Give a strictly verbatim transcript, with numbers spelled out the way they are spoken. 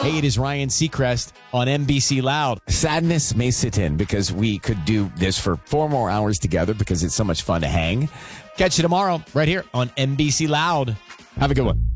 Hey, it is Ryan Seacrest on N B C Loud. Sadness may sit in because we could do this for four more hours together because it's so much fun to hang. Catch you tomorrow right here on N B C Loud. Have a good one.